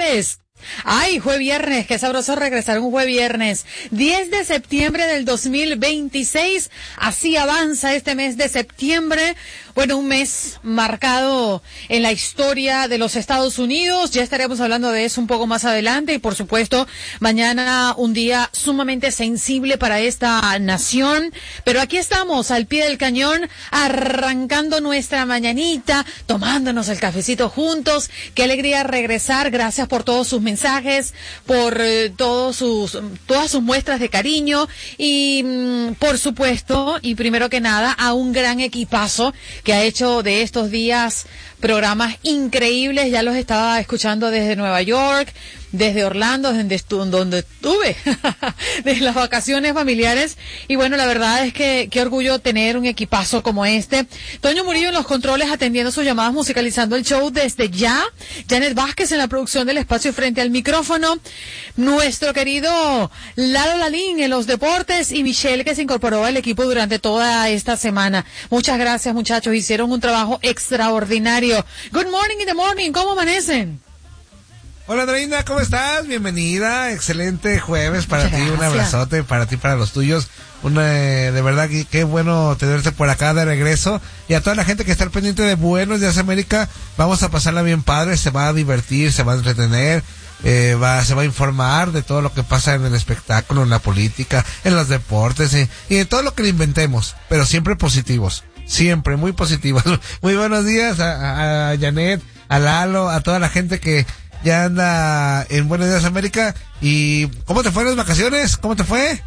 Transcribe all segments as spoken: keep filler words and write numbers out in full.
jueves. Ay, fue viernes, qué sabroso regresar un jueves viernes, diez de septiembre del dos mil veintiséis, así avanza este mes de septiembre, bueno, un mes marcado en la historia de los Estados Unidos, ya estaremos hablando de eso un poco más adelante y por supuesto, mañana un día sumamente sensible para esta nación, pero aquí estamos al pie del cañón, arrancando nuestra mañanita, tomándonos el cafecito juntos, qué alegría regresar, gracias por todos sus mensajes, por eh, todos sus, todas sus muestras de cariño y mm, por supuesto, y primero que nada, a un gran equipazo que ha hecho de estos días programas increíbles, ya los estaba escuchando desde Nueva York, desde Orlando, desde estu- donde estuve, desde las vacaciones familiares, y bueno, la verdad es que qué orgullo tener un equipazo como este. Toño Murillo en los controles atendiendo sus llamadas, musicalizando el show desde ya, Janet Vázquez en la producción del espacio frente al micrófono, nuestro querido Lalo Lalín en los deportes y Michelle que se incorporó al equipo durante toda esta semana. Muchas gracias muchachos, hicieron un trabajo extraordinario. Good morning in the morning, ¿cómo amanecen? Hola Andreina, ¿cómo estás? Bienvenida, excelente jueves para Muchas ti, gracias. Un abrazote para ti, para los tuyos, una, de verdad que qué bueno tenerte por acá de regreso, y a toda la gente que está al pendiente de Buenos Días América, vamos a pasarla bien padre, se va a divertir, se va a entretener, eh, va, se va a informar de todo lo que pasa en el espectáculo, en la política, en los deportes, y, y de todo lo que le inventemos, pero siempre positivos, siempre muy positivos. Muy buenos días a, a, a Janet, a Lalo, a toda la gente que ya anda en Buenos Días América. ¿Y cómo te fueron las vacaciones? ¿Cómo te fue?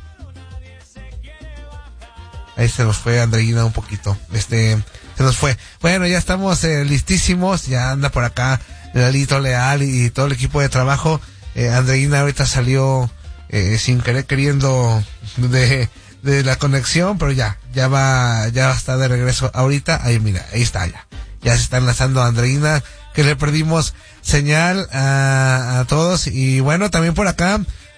Ahí se nos fue Andreina un poquito. Este, se nos fue. Bueno, ya estamos eh, listísimos. Ya anda por acá Lalito Leal y, y todo el equipo de trabajo. Eh, Andreina ahorita salió eh, sin querer queriendo de, de la conexión, pero ya, ya va, ya va a estar de regreso ahorita. Ahí mira, ahí está ya. Ya se está enlazando a Andreina, que le perdimos señal a, a todos. Y bueno, también por acá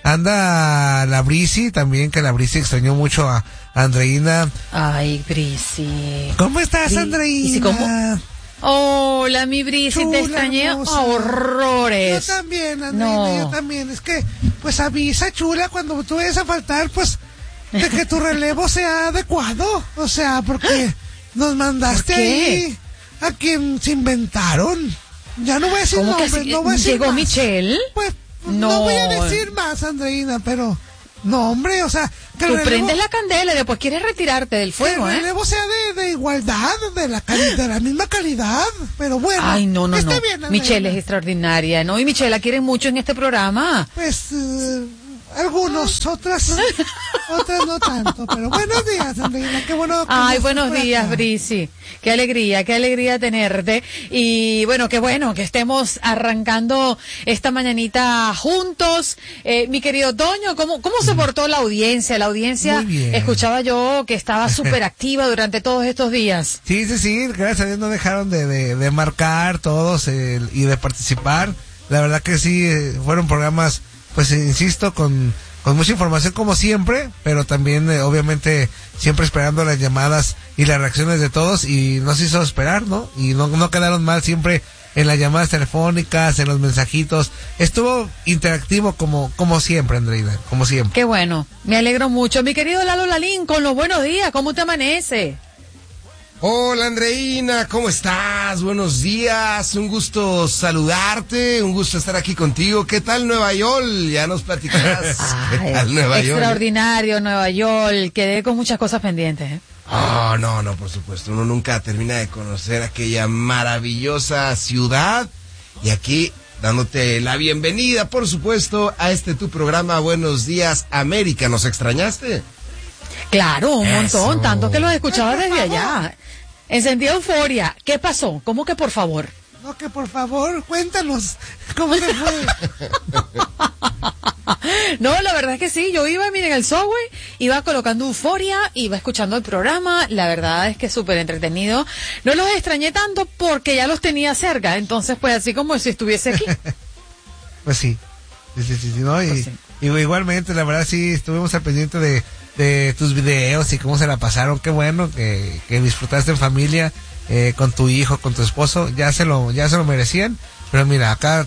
anda la Brisi, también que la Brisi extrañó mucho a, a Andreina. Ay, Brisi. ¿Cómo estás, Bri- Andreina? ¿Cómo? Hola, mi Brisi, Chula, te extrañé a horrores. Yo también, Andreina, no. yo también. Es que, pues avisa, chula, cuando tú vayas a faltar, pues, de que tu relevo sea adecuado. O sea, porque nos mandaste ahí a quien se inventaron. Ya no voy a decir nombres, si, no voy a decir ¿Llegó más. Michelle? Pues no. no voy a decir más, Andreina, pero no, hombre, o sea, que tú el relevo, prendes la candela y después quieres retirarte del fuego, que el ¿eh? relevo sea de, de igualdad, de la cali- de la misma calidad, pero bueno. Ay, no, no, está no. Bien, Michelle es extraordinaria, ¿no? Y Michelle la quieren mucho en este programa. Pues uh, algunos, otras, otras no tanto, pero buenos días, Andreina, qué bueno. Que Ay, buenos días, Brisi. Qué alegría, qué alegría tenerte. Y bueno, qué bueno que estemos arrancando esta mañanita juntos. Eh, mi querido Toño, ¿cómo, cómo se portó la audiencia? La audiencia, escuchaba yo que estaba súper activa durante todos estos días. Sí, sí, sí, gracias a Dios no dejaron de, de, de marcar todos eh, y de participar. La verdad que sí, eh, fueron programas, pues insisto, con, con mucha información como siempre, pero también eh, obviamente siempre esperando las llamadas y las reacciones de todos, y nos hizo esperar, ¿no? Y no, no quedaron mal siempre en las llamadas telefónicas, en los mensajitos. Estuvo interactivo como, como siempre, Andreina, como siempre. Qué bueno, me alegro mucho. Mi querido Lalo Lalín, con los buenos días, ¿cómo te amanece? Hola Andreina, ¿cómo estás? Buenos días, un gusto saludarte, un gusto estar aquí contigo. ¿Qué tal Nueva York? Ya nos platicarás. Ay, ¿Qué tal Nueva York? Extraordinario Nueva York, quedé con muchas cosas pendientes, ¿eh? Oh, no, no, por supuesto, uno nunca termina de conocer aquella maravillosa ciudad, y aquí dándote la bienvenida, por supuesto, a este tu programa Buenos Días América. ¿Nos extrañaste? Claro, un Eso. montón, tanto que los escuchaba desde allá. Encendí euforia. ¿Qué pasó? ¿Cómo que por favor? No, que por favor, cuéntanos, ¿cómo te fue? No, la verdad es que sí, yo iba, miren, el subway, iba colocando euforia, iba escuchando el programa, la verdad es que súper entretenido. No los extrañé tanto porque ya los tenía cerca, entonces pues así como si estuviese aquí. Pues sí, sí, sí, sí, sí, ¿no? Y, Pues sí. y igualmente, la verdad sí, estuvimos al pendiente de, de tus videos y cómo se la pasaron. Qué bueno que, que disfrutaste en familia, eh, con tu hijo, con tu esposo, ya se lo, ya se lo merecían. Pero mira, acá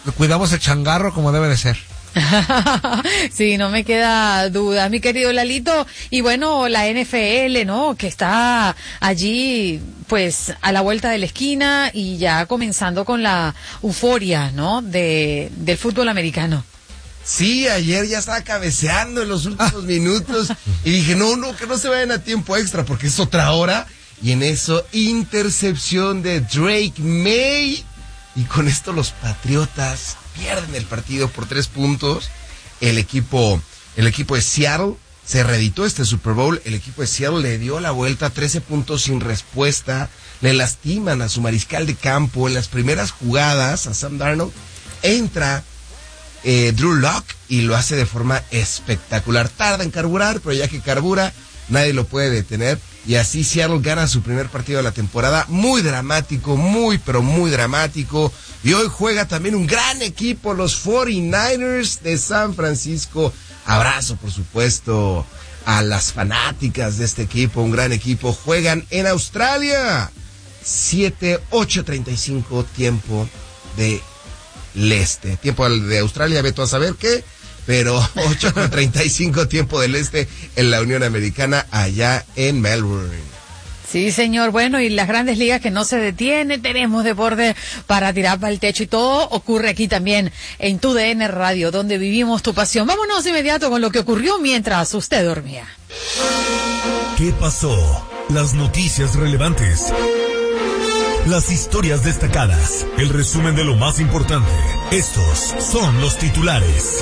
cuidamos el changarro como debe de ser. Sí, no me queda duda, mi querido Lalito. Y bueno, la N F L, ¿no? Que está allí, pues, a la vuelta de la esquina y ya comenzando con la euforia, ¿no? De, del fútbol americano. Sí, ayer ya estaba cabeceando en los últimos minutos y dije, no, no, que no se vayan a tiempo extra porque es otra hora. Y en eso, intercepción de Drake May. Y con esto los Patriotas pierden el partido por tres puntos. El equipo, el equipo de Seattle se reeditó este Super Bowl. El equipo de Seattle le dio la vuelta, trece puntos sin respuesta. Le lastiman a su mariscal de campo en las primeras jugadas, a Sam Darnold. Entra eh, Drew Lock y lo hace de forma espectacular. Tarda en carburar, pero ya que carbura, nadie lo puede detener. Y así Seattle gana su primer partido de la temporada. Muy dramático, muy, pero muy dramático. Y hoy juega también un gran equipo, los cuarenta y nueve ers de San Francisco. Abrazo, por supuesto, a las fanáticas de este equipo. Un gran equipo. Juegan en Australia. siete, ocho treinta y cinco tiempo del este. Tiempo de Australia, ve tú a saber qué. Pero ocho treinta y cinco tiempo del este en la Unión Americana, allá en Melbourne. Sí, señor. Bueno, y las grandes ligas que no se detienen, tenemos deporte para tirar para el techo y todo ocurre aquí también en Tu D N Radio, donde vivimos tu pasión. Vámonos de inmediato con lo que ocurrió mientras usted dormía. ¿Qué pasó? Las noticias relevantes. Las historias destacadas, el resumen de lo más importante. Estos son los titulares.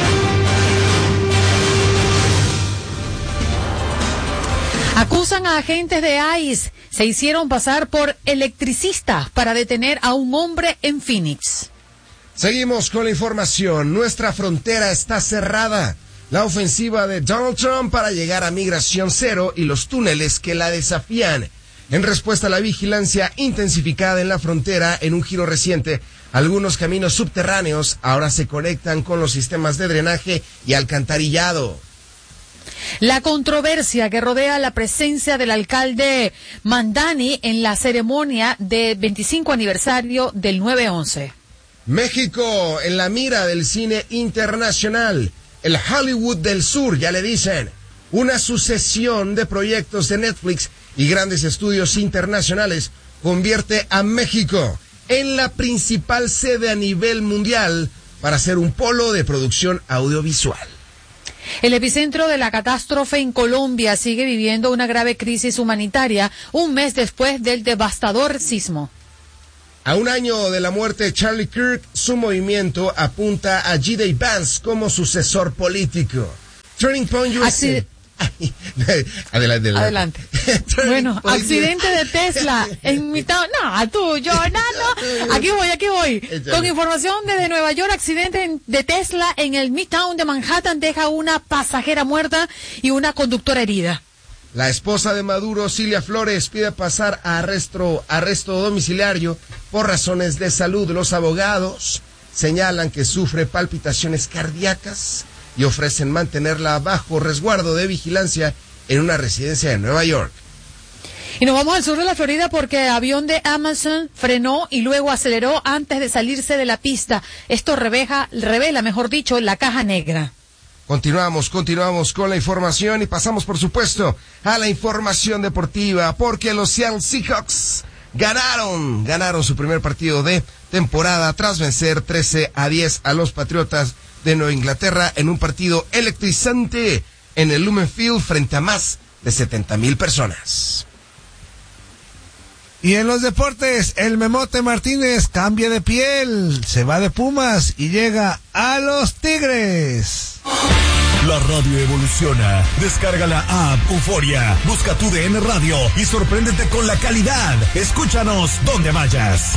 Acusan a agentes de ICE. Se hicieron pasar por electricistas para detener a un hombre en Phoenix. Seguimos con la información. Nuestra frontera está cerrada. La ofensiva de Donald Trump para llegar a migración cero y los túneles que la desafían. En respuesta a la vigilancia intensificada en la frontera en un giro reciente, algunos caminos subterráneos ahora se conectan con los sistemas de drenaje y alcantarillado. La controversia que rodea la presencia del alcalde Mandani en la ceremonia de veinticinco aniversario del nueve once. México en la mira del cine internacional. El Hollywood del Sur, ya le dicen. Una sucesión de proyectos de Netflix y grandes estudios internacionales convierte a México en la principal sede a nivel mundial para ser un polo de producción audiovisual. El epicentro de la catástrofe en Colombia sigue viviendo una grave crisis humanitaria un mes después del devastador sismo. A un año de la muerte de Charlie Kirk, su movimiento apunta a G D Vance como sucesor político. Turning Point U S A. Adelante, adelante. Adelante. Bueno, accidente de Tesla en mitad. No, tú, yo, no, no. Aquí voy, aquí voy. Con información desde Nueva York, accidente de Tesla en el Midtown de Manhattan deja una pasajera muerta y una conductora herida. La esposa de Maduro, Cilia Flores, pide pasar a arresto, arresto domiciliario por razones de salud. Los abogados señalan que sufre palpitaciones cardíacas y ofrecen mantenerla bajo resguardo de vigilancia en una residencia de Nueva York. Y nos vamos al sur de la Florida porque avión de Amazon frenó y luego aceleró antes de salirse de la pista. Esto revela, revela, mejor dicho, la caja negra. Continuamos, continuamos con la información y pasamos, por supuesto, a la información deportiva porque los Seattle Seahawks ganaron, ganaron su primer partido de temporada tras vencer trece a diez a los Patriotas de Nueva Inglaterra en un partido electrizante en el Lumen Field frente a más de setenta mil personas. Y en los deportes, el Memote Martínez cambia de piel, se va de Pumas y llega a los Tigres. La radio evoluciona. Descarga la app Euforia, busca Tu D N Radio y sorpréndete con la calidad. Escúchanos donde vayas.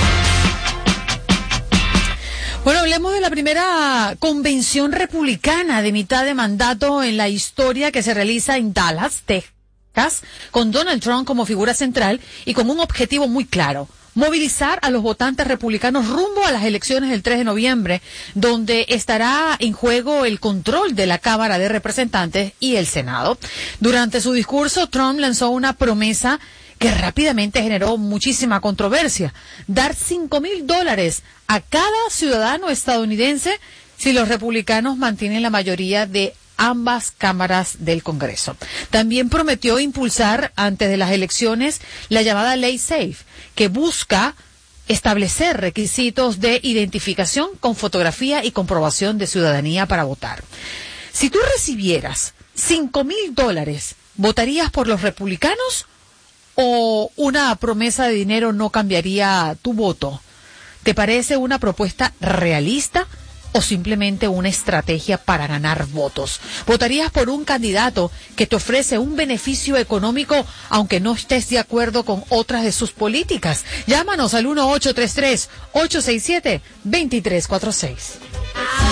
Bueno, hablemos de la primera convención republicana de mitad de mandato en la historia que se realiza en Dallas, Texas, con Donald Trump como figura central y con un objetivo muy claro: movilizar a los votantes republicanos rumbo a las elecciones del tres de noviembre, donde estará en juego el control de la Cámara de Representantes y el Senado. Durante su discurso, Trump lanzó una promesa que rápidamente generó muchísima controversia. Dar cinco mil dólares a cada ciudadano estadounidense si los republicanos mantienen la mayoría de ambas cámaras del Congreso. También prometió impulsar antes de las elecciones la llamada Ley Safe, que busca establecer requisitos de identificación con fotografía y comprobación de ciudadanía para votar. Si tú recibieras cinco mil dólares, ¿votarías por los republicanos o una promesa de dinero no cambiaría tu voto? ¿Te parece una propuesta realista o simplemente una estrategia para ganar votos? ¿Votarías por un candidato que te ofrece un beneficio económico aunque no estés de acuerdo con otras de sus políticas? Llámanos al uno ocho tres tres, ocho seis siete, dos tres cuatro seis.